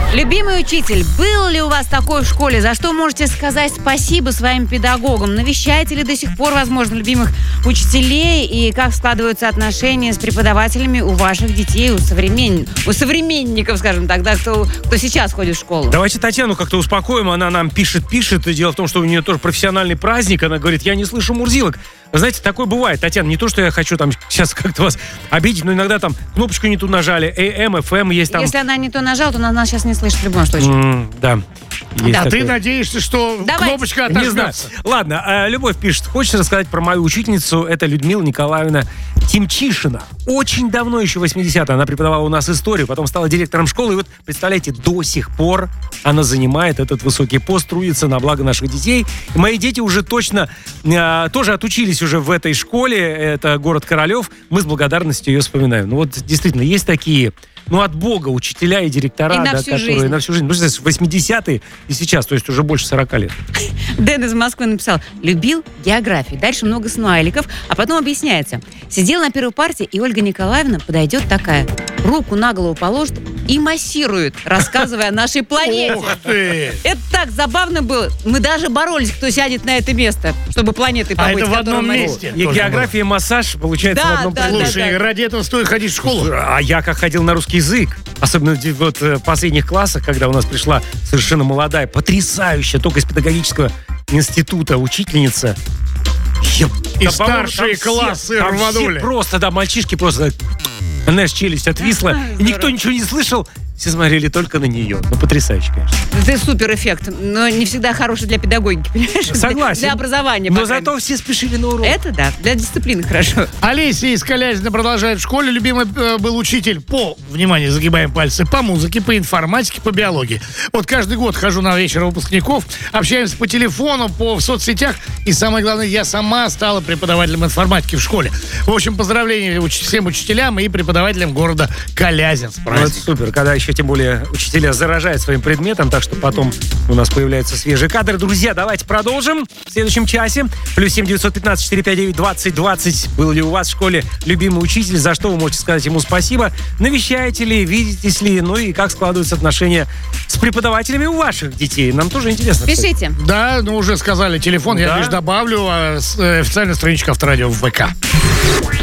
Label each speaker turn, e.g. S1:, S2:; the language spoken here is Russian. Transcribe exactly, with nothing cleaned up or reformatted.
S1: Любимый учитель, был ли у вас такой в школе? За что можете сказать спасибо своим педагогам? Навещаете ли до сих пор, возможно, любимых учителей? И как складываются отношения с преподавателями у ваших детей, у, современ... у современников, скажем так, да, кто, кто сейчас ходит в школу?
S2: Давайте Татьяну как-то успокоим. Она нам пишет-пишет. И дело в том, что у нее тоже профессиональный праздник. Она говорит, я не слышу мурзилок. Вы знаете, такое бывает. Татьяна, не то, что я хочу там сейчас как-то вас обидеть, но иногда там кнопочку не ту нажали. эй эм, эф эм есть там.
S1: Если она не то нажала, то она нас сейчас не слышит в любом случае.
S2: Mm, да. Есть
S3: а
S2: такое.
S3: Ты надеешься, что
S1: Давайте.
S3: кнопочка
S2: Не знаю.
S3: отожмется?
S2: Ладно, э, Любовь пишет. Хочешь рассказать про мою учительницу? Это Людмила Николаевна Тимчишина. Очень давно, еще в восьмидесятые, она преподавала у нас историю, потом стала директором школы. И вот, представляете, до сих пор она занимает этот высокий пост, трудится на благо наших детей. И мои дети уже точно э, тоже отучились уже в этой школе. Это город Королев. Мы с благодарностью ее вспоминаем. Ну вот, действительно, есть такие... Ну, от Бога учителя и директора,
S1: И на
S2: да,
S1: всю
S2: которые
S1: жизнь.
S2: на всю жизнь. Ну, в восьмидесятые и сейчас, то есть уже больше сорока лет.
S1: Дэн из Москвы написал, любил географию. Дальше много смайликов, а потом объясняется. Сидел на первой партии, и Ольга Николаевна подойдет такая, руку на голову положит и массирует, рассказывая о нашей планете.
S3: Ух ты!
S1: Это так забавно было. Мы даже боролись, кто сядет на это место, чтобы планетой
S3: А
S1: побыть.
S3: это в
S1: которую
S3: одном
S1: мы-
S3: месте.
S2: И
S3: тоже
S2: география, и массаж получается
S1: Да,
S2: в одном
S1: да,
S2: предложении.
S3: Слушай, ради этого стоит ходить в школу.
S2: А я как ходил на русский язык, особенно в вот, э, в последних классах, когда у нас пришла совершенно молодая, потрясающая, только из педагогического института учительница. Я-
S3: И
S2: да, по-моему,
S3: старшие
S2: там
S3: классы
S2: все, там
S3: рванули.
S2: все просто, да, мальчишки просто, знаешь, челюсть отвисла, и никто ничего не слышал. Все смотрели только на нее. Ну, потрясающе, конечно.
S1: Это супер эффект, но не всегда хороший для педагогики, понимаешь?
S2: Согласен.
S1: Для образования.
S2: Но
S1: по крайней
S2: зато все спешили на урок.
S1: мере. Это да, для дисциплины хорошо.
S3: Олеся из Калязина продолжает в школе. Любимый э, был учитель по, внимание, загибаем пальцы, по музыке, по информатике, по биологии. Вот каждый год хожу на вечер выпускников, общаемся по телефону, по в соцсетях. И самое главное, я сама стала преподавателем информатики в школе. В общем, поздравления уч- всем учителям и преподавателям города Калязин с
S2: Ну, это
S3: праздником.
S2: супер, когда еще тем более учителя заражают своим предметом, так что потом у нас появляются свежие кадры. Друзья, давайте продолжим в следующем часе. Плюс семь девятьсот пятнадцать четыреста пятьдесят девять двадцать двадцать. Был ли у вас в школе любимый учитель? За что вы можете сказать ему спасибо? Навещаете ли, видитесь ли? Ну и как складываются отношения с преподавателями у ваших детей? Нам тоже интересно. кстати.
S1: Пишите.
S3: Да, ну уже сказали телефон, я
S2: Да.
S3: лишь добавлю. а, с- э, Официальная страничка Авторадио в ВК.